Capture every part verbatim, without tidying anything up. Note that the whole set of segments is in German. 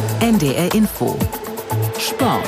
N D R Info Sport.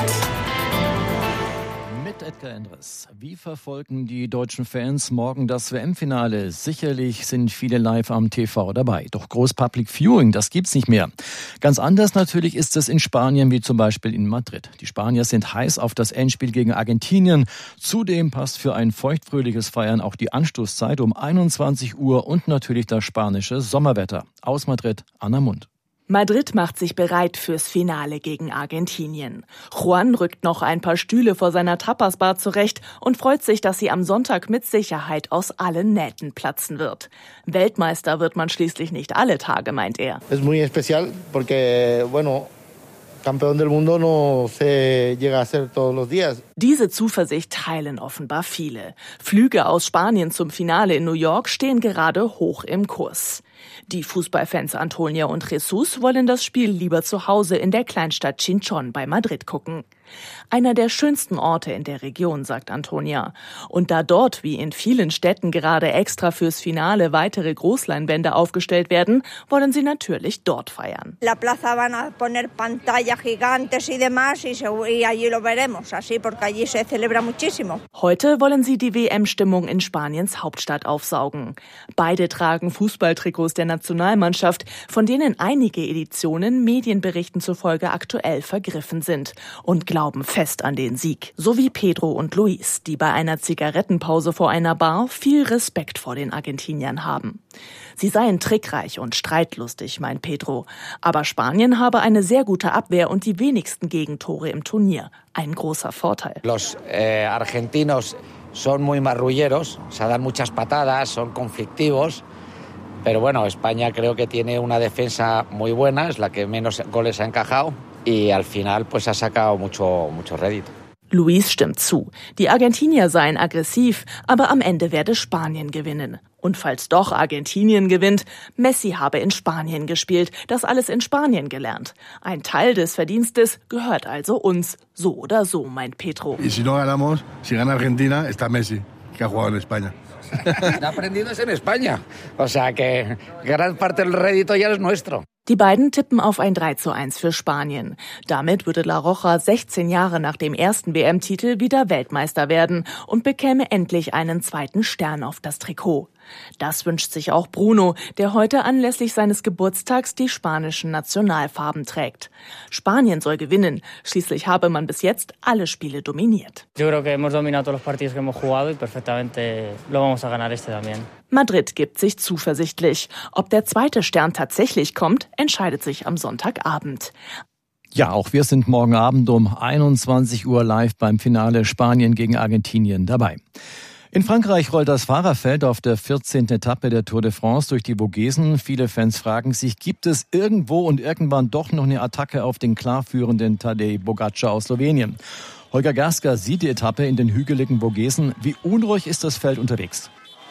Mit Edgar Endres. Wie verfolgen die deutschen Fans morgen das W M-Finale? Sicherlich sind viele live am T V dabei. Doch groß Public Viewing, das gibt's nicht mehr. Ganz anders natürlich ist es in Spanien wie zum Beispiel in Madrid. Die Spanier sind heiß auf das Endspiel gegen Argentinien. Zudem passt für ein feuchtfröhliches Feiern auch die Anstoßzeit um einundzwanzig Uhr und natürlich das spanische Sommerwetter. Aus Madrid, Anna Mund. Madrid macht sich bereit fürs Finale gegen Argentinien. Juan rückt noch ein paar Stühle vor seiner Tapasbar zurecht und freut sich, dass sie am Sonntag mit Sicherheit aus allen Nähten platzen wird. Weltmeister wird man schließlich nicht alle Tage, meint er. Es muy especial porque, bueno, Campeón del Mundo no se llega a ser todos los días. Diese Zuversicht teilen offenbar viele. Flüge aus Spanien zum Finale in New York stehen gerade hoch im Kurs. Die Fußballfans Antonia und Jesus wollen das Spiel lieber zu Hause in der Kleinstadt Chinchón bei Madrid gucken. Einer der schönsten Orte in der Region, sagt Antonia. Und da dort, wie in vielen Städten, gerade extra fürs Finale weitere Großleinwände aufgestellt werden, wollen sie natürlich dort feiern. La plaza van a poner pantallas gigantes y demás y allí lo veremos, así porque allí se celebra muchísimo. Heute wollen sie die W M-Stimmung in Spaniens Hauptstadt aufsaugen. Beide tragen Fußballtrikots der Nationalmannschaft, von denen einige Editionen Medienberichten zufolge aktuell vergriffen sind und glauben fest an den Sieg. So wie Pedro und Luis, die bei einer Zigarettenpause vor einer Bar viel Respekt vor den Argentiniern haben. Sie seien trickreich und streitlustig, meint Pedro. Aber Spanien habe eine sehr gute Abwehr und die wenigsten Gegentore im Turnier. Ein großer Vorteil. Los eh, argentinos son muy marrulleros, se dan muchas patadas, son conflictivos. Pero bueno, España creo que tiene una defensa muy buena, es la que menos goles ha encajado. Y al final pues ha sacado mucho, mucho rédito. Luis stimmt zu. Die Argentinier seien aggressiv, aber am Ende werde Spanien gewinnen. Und falls doch Argentinien gewinnt, Messi habe in Spanien gespielt, das alles in Spanien gelernt. Ein Teil des Verdienstes gehört also uns, so oder so, meint Pedro. Y si no ganamos, si gana Argentina, está Messi, que ha jugado en España. Ha aprendido en España, o sea que gran parte del rédito ya es nuestro. Die beiden tippen auf ein drei zu eins für Spanien. Damit würde La Roja sechzehn Jahre nach dem ersten W M-Titel wieder Weltmeister werden und bekäme endlich einen zweiten Stern auf das Trikot. Das wünscht sich auch Bruno, der heute anlässlich seines Geburtstags die spanischen Nationalfarben trägt. Spanien soll gewinnen. Schließlich habe man bis jetzt alle Spiele dominiert. Yo creo que hemos dominado todos los partidos que hemos jugado y perfectamente lo vamos a ganar este también. Madrid gibt sich zuversichtlich. Ob der zweite Stern tatsächlich kommt, entscheidet sich am Sonntagabend. Ja, auch wir sind morgen Abend um einundzwanzig Uhr live beim Finale Spanien gegen Argentinien dabei. In Frankreich rollt das Fahrerfeld auf der vierzehnten Etappe der Tour de France durch die Vogesen. Viele Fans fragen sich, gibt es irgendwo und irgendwann doch noch eine Attacke auf den klar führenden Tadej Pogačar aus Slowenien? Holger Gersker sieht die Etappe in den hügeligen Vogesen. Wie unruhig ist das Feld unterwegs?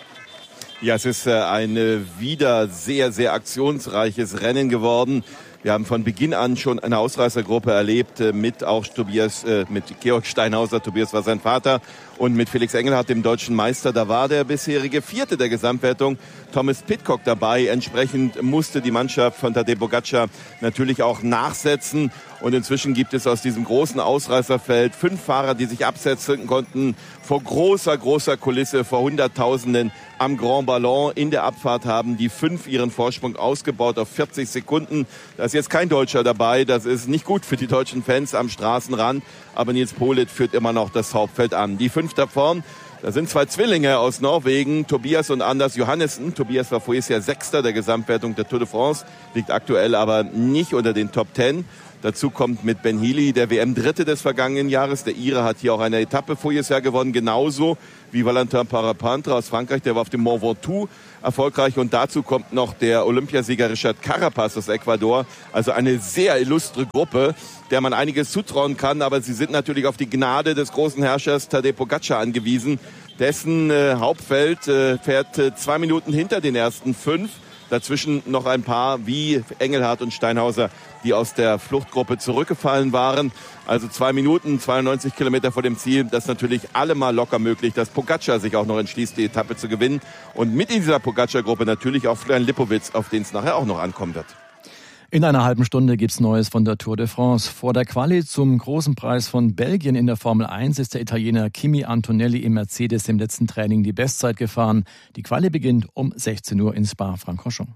Ja, es ist ein wieder sehr, sehr aktionsreiches Rennen geworden. Wir haben von Beginn an schon eine Ausreißergruppe erlebt mit auch Tobias, mit Georg Steinhauser, Tobias war sein Vater, und mit Felix Engelhardt, dem deutschen Meister. Da war der bisherige Vierte der Gesamtwertung, Thomas Pidcock, dabei. Entsprechend musste die Mannschaft von Tadej Pogačar natürlich auch nachsetzen. Und inzwischen gibt es aus diesem großen Ausreißerfeld fünf Fahrer, die sich absetzen konnten vor großer, großer Kulisse, vor Hunderttausenden am Grand Ballon. In der Abfahrt haben die fünf ihren Vorsprung ausgebaut auf vierzig Sekunden. Da ist jetzt kein Deutscher dabei. Das ist nicht gut für die deutschen Fans am Straßenrand. Aber Nils Politt führt immer noch das Hauptfeld an. Die fünf da vorn, da sind zwei Zwillinge aus Norwegen, Tobias und Anders Johannessen. Tobias war voriges Jahr Sechster der Gesamtwertung der Tour de France, liegt aktuell aber nicht unter den Top Ten. Dazu kommt mit Ben Healy der W M-Dritte des vergangenen Jahres. Der Ire hat hier auch eine Etappe voriges Jahr gewonnen, genauso wie Valentin Parapintre aus Frankreich. Der war auf dem Mont Ventoux erfolgreich. Und dazu kommt noch der Olympiasieger Richard Carapaz aus Ecuador. Also eine sehr illustre Gruppe, der man einiges zutrauen kann. Aber sie sind natürlich auf die Gnade des großen Herrschers Tadej Pogačar angewiesen. Dessen äh, Hauptfeld äh, fährt äh, zwei Minuten hinter den ersten fünf. Dazwischen noch ein paar wie Engelhardt und Steinhauser, die aus der Fluchtgruppe zurückgefallen waren. Also zwei Minuten, zweiundneunzig Kilometer vor dem Ziel. Das ist natürlich allemal locker möglich, dass Pogačar sich auch noch entschließt, die Etappe zu gewinnen. Und mit in dieser Pogačar-Gruppe natürlich auch Florian Lipowitz, auf den es nachher auch noch ankommen wird. In einer halben Stunde gibt's Neues von der Tour de France. Vor der Quali zum großen Preis von Belgien in der Formel eins ist der Italiener Kimi Antonelli im Mercedes im letzten Training die Bestzeit gefahren. Die Quali beginnt um sechzehn Uhr in Spa-Francorchamps.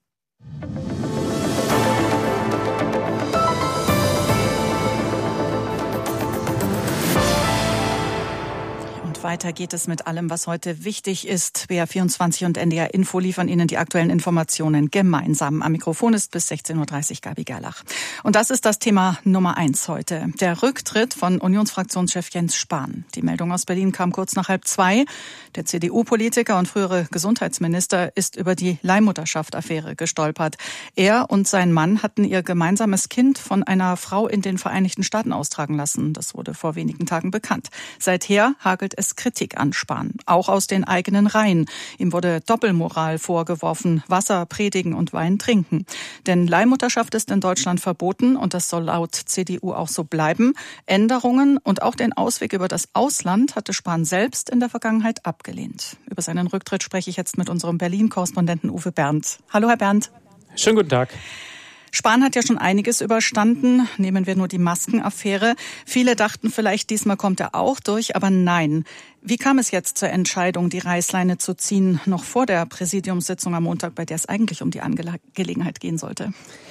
Weiter geht es mit allem, was heute wichtig ist. B R vierundzwanzig und N D R Info liefern Ihnen die aktuellen Informationen gemeinsam. Am Mikrofon ist bis sechzehn Uhr dreißig Gabi Gerlach. Und das ist das Thema Nummer eins heute. Der Rücktritt von Unionsfraktionschef Jens Spahn. Die Meldung aus Berlin kam kurz nach halb zwei. Der C D U-Politiker und frühere Gesundheitsminister ist über die Leihmutterschaft-Affäre gestolpert. Er und sein Mann hatten ihr gemeinsames Kind von einer Frau in den Vereinigten Staaten austragen lassen. Das wurde vor wenigen Tagen bekannt. Seither hagelt es Kritik an Spahn, auch aus den eigenen Reihen. Ihm wurde Doppelmoral vorgeworfen, Wasser predigen und Wein trinken. Denn Leihmutterschaft ist in Deutschland verboten und das soll laut C D U auch so bleiben. Änderungen und auch den Ausweg über das Ausland hatte Spahn selbst in der Vergangenheit abgelehnt. Über seinen Rücktritt spreche ich jetzt mit unserem Berlin-Korrespondenten Uwe Bernd. Hallo, Herr Bernd. Schönen guten Tag. Spahn hat ja schon einiges überstanden. Nehmen wir nur die Maskenaffäre. Viele dachten vielleicht, diesmal kommt er auch durch, aber nein. Wie kam es jetzt zur Entscheidung, die Reißleine zu ziehen, noch vor der Präsidiumssitzung am Montag, bei der es eigentlich um die Angelegenheit gehen sollte?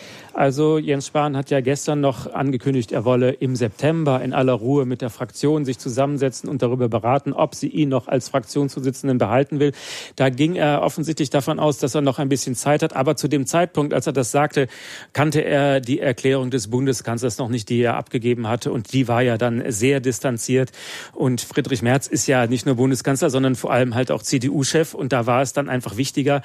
Also Jens Spahn hat ja gestern noch angekündigt, er wolle im September in aller Ruhe mit der Fraktion sich zusammensetzen und darüber beraten, ob sie ihn noch als Fraktionsvorsitzenden behalten will. Da ging er offensichtlich davon aus, dass er noch ein bisschen Zeit hat. Aber zu dem Zeitpunkt, als er das sagte, kannte er die Erklärung des Bundeskanzlers noch nicht, die er abgegeben hatte. Und die war ja dann sehr distanziert. Und Friedrich Merz ist ja nicht nur Bundeskanzler, sondern vor allem halt auch C D U-Chef. Und da war es dann einfach wichtiger,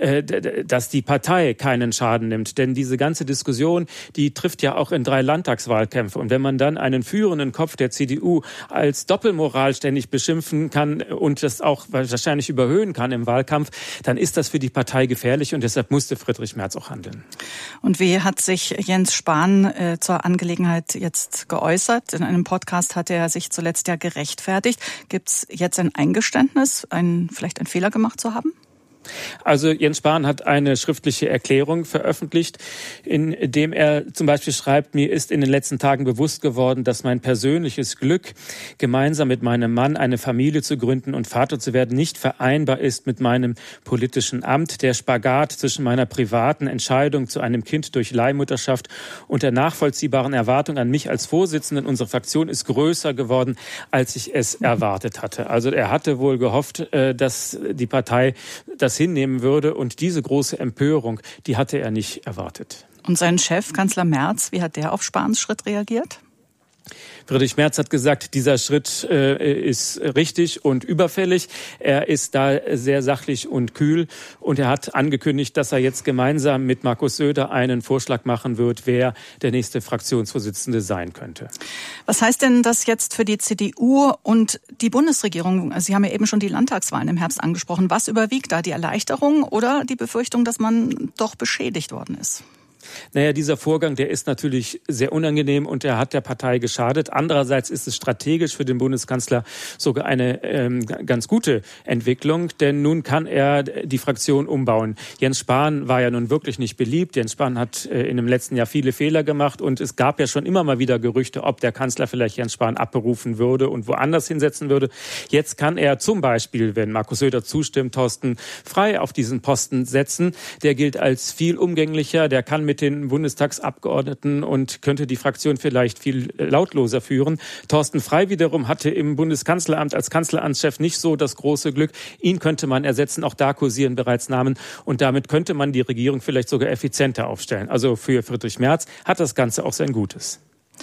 dass die Partei keinen Schaden nimmt. Denn diese ganze Diskussion Diskussion, die trifft ja auch in drei Landtagswahlkämpfe. Und wenn man dann einen führenden Kopf der C D U als Doppelmoral ständig beschimpfen kann und das auch wahrscheinlich überhöhen kann im Wahlkampf, dann ist das für die Partei gefährlich und deshalb musste Friedrich Merz auch handeln. Und wie hat sich Jens Spahn äh, zur Angelegenheit jetzt geäußert? In einem Podcast hat er sich zuletzt ja gerechtfertigt. Gibt es jetzt ein Eingeständnis, ein, vielleicht einen Fehler gemacht zu haben? Also Jens Spahn hat eine schriftliche Erklärung veröffentlicht, in dem er zum Beispiel schreibt, mir ist in den letzten Tagen bewusst geworden, dass mein persönliches Glück, gemeinsam mit meinem Mann eine Familie zu gründen und Vater zu werden, nicht vereinbar ist mit meinem politischen Amt. Der Spagat zwischen meiner privaten Entscheidung zu einem Kind durch Leihmutterschaft und der nachvollziehbaren Erwartung an mich als Vorsitzenden unserer Fraktion ist größer geworden, als ich es erwartet hatte. Also er hatte wohl gehofft, dass die Partei das hinnehmen würde. Und diese große Empörung, die hatte er nicht erwartet. Und sein Chef, Kanzler Merz, wie hat der auf Spahns Schritt reagiert? Friedrich Merz hat gesagt, dieser Schritt äh, ist richtig und überfällig. Er ist da sehr sachlich und kühl. Und er hat angekündigt, dass er jetzt gemeinsam mit Markus Söder einen Vorschlag machen wird, wer der nächste Fraktionsvorsitzende sein könnte. Was heißt denn das jetzt für die C D U und die Bundesregierung? Sie haben ja eben schon die Landtagswahlen im Herbst angesprochen. Was überwiegt da, die Erleichterung oder die Befürchtung, dass man doch beschädigt worden ist? Naja, dieser Vorgang, der ist natürlich sehr unangenehm und er hat der Partei geschadet. Andererseits ist es strategisch für den Bundeskanzler sogar eine ähm, ganz gute Entwicklung, denn nun kann er die Fraktion umbauen. Jens Spahn war ja nun wirklich nicht beliebt. Jens Spahn hat äh, in dem letzten Jahr viele Fehler gemacht und es gab ja schon immer mal wieder Gerüchte, ob der Kanzler vielleicht Jens Spahn abberufen würde und woanders hinsetzen würde. Jetzt kann er zum Beispiel, wenn Markus Söder zustimmt, Thorsten Frey auf diesen Posten setzen. Der gilt als viel umgänglicher, der kann mit den Bundestagsabgeordneten und könnte die Fraktion vielleicht viel lautloser führen. Thorsten Frey wiederum hatte im Bundeskanzleramt als Kanzleramtschef nicht so das große Glück. Ihn könnte man ersetzen, auch da kursieren bereits Namen und damit könnte man die Regierung vielleicht sogar effizienter aufstellen. Also für Friedrich Merz hat das Ganze auch sein Gutes.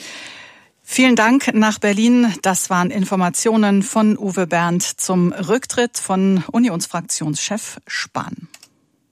Vielen Dank nach Berlin. Das waren Informationen von Uwe Bernd zum Rücktritt von Unionsfraktionschef Spahn.